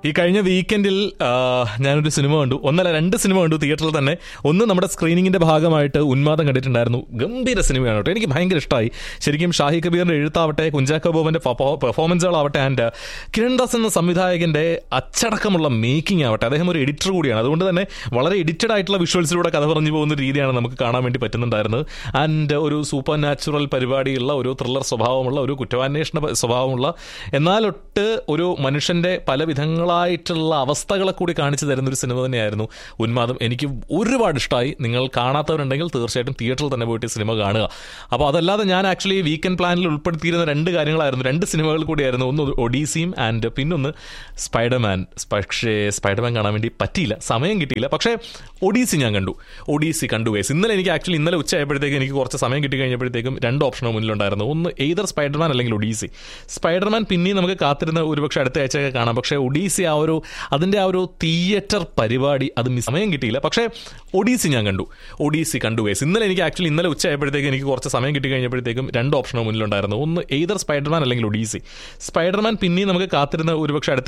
ഈ കഴിഞ്ഞ വീക്കെൻഡിൽ ഞാനൊരു സിനിമ കണ്ടു, ഒന്നല്ല രണ്ട് സിനിമ കണ്ടു തിയേറ്ററിൽ തന്നെ. ഒന്ന് നമ്മുടെ സ്ക്രീനിങ്ങിന്റെ ഭാഗമായിട്ട് ഉന്മാദം കണ്ടിട്ടുണ്ടായിരുന്നു. ഗംഭീര സിനിമയാണ് കേട്ടോ, എനിക്ക് ഭയങ്കര ഇഷ്ടമായി. ശരിക്കും ഷാഹി കബീറിന്റെ എഴുത്താവട്ടെ, കുഞ്ചാക്കോ ബോബന്റെ പെർഫോമൻസുകളാവട്ടെ, ആൻഡ് കിരൺ ദാസ് എന്ന സംവിധായകന്റെ അച്ചടക്കമുള്ള മേക്കിംഗ് ആവട്ടെ. അദ്ദേഹം ഒരു എഡിറ്റർ കൂടിയാണ്, അതുകൊണ്ട് തന്നെ വളരെ എഡിറ്റഡ് ആയിട്ടുള്ള വിഷ്വൽസിലൂടെ കഥ പറഞ്ഞു പോകുന്ന രീതിയാണ് നമുക്ക് കാണാൻ വേണ്ടി പറ്റുന്നുണ്ടായിരുന്നത്. ആൻഡ് ഒരു സൂപ്പർ നാച്ചുറൽ പരിപാടിയുള്ള, ഒരു ത്രില്ലർ സ്വഭാവമുള്ള, ഒരു കുറ്റവാന്വേഷണ സ്വഭാവമുള്ള, എന്നാലൊട്ട് ഒരു മനുഷ്യന്റെ പല വിധങ്ങളായിട്ടുള്ള അവസ്ഥകളെ കൂടി കാണിച്ചു തരുന്നൊരു സിനിമ തന്നെയായിരുന്നു ഉന്മാദം. എനിക്ക് ഒരുപാട് ഇഷ്ടമായി. നിങ്ങൾ കാണാത്തവരുണ്ടെങ്കിൽ തീർച്ചയായിട്ടും തിയേറ്ററിൽ തന്നെ പോയിട്ട് സിനിമ കാണുക. അപ്പോൾ അതല്ലാതെ ഞാൻ ആക്ച്വലി വീക്കെൻഡ് പ്ലാനിൽ ഉൾപ്പെടുത്തിയിരുന്ന രണ്ട് കാര്യങ്ങളായിരുന്നു, രണ്ട് സിനിമകൾ കൂടിയായിരുന്നു. ഒന്ന് ഒഡീസിയും ആൻഡ് പിന്നൊന്ന് സ്പൈഡർമാൻ. പക്ഷേ സ്പൈഡർമാൻ കാണാൻ വേണ്ടി പറ്റിയില്ല, സമയം കിട്ടിയില്ല. പക്ഷേ ഒഡീസി ഞാൻ കണ്ടു. ഒഡീസി കണ്ടു ഗൈസ്. ഇന്നലെ ഉച്ചയായപ്പോഴത്തേക്കും എനിക്ക് കുറച്ച് സമയം കിട്ടി കഴിഞ്ഞപ്പോഴത്തേക്കും രണ്ട് ഓപ്ഷനോ മുന്നിലുണ്ടായിരുന്നു. ഒന്ന് എയ്തർ സ്പൈഡർമാൻ അല്ലെങ്കിൽ ഒഡീസി. സ്പൈഡർമാൻ പിന്നെയും നമുക്ക് കാത്തിരുന്ന ഒരുപക്ഷെ അടുത്ത ആഴ്ചയൊക്കെ കാണാം. പക്ഷേ ഒഡീസി അതിൻ്റെ ആ ഒരു തിയേറ്റർ പരിപാടി അത് സമയം കിട്ടിയില്ല. പക്ഷേ ഒഡീസി ഞാൻ കണ്ടു. ഒഡീസി കണ്ടു ഗൈസ്. ഇന്നലെ ഉച്ചയായപ്പോഴത്തേക്കും എനിക്ക് കുറച്ച് സമയം കിട്ടി കഴിഞ്ഞപ്പോഴത്തേക്കും രണ്ട് ഓപ്ഷനോ മുന്നിലുണ്ടായിരുന്നു. ഒന്ന് എയ്തർ സ്പൈഡർമാൻ അല്ലെങ്കിൽ ഒഡീസി. സ്പൈഡർമാൻ പിന്നെയും നമുക്ക് കാത്തിരുന്ന ഒരുപക്ഷെ അടുത്ത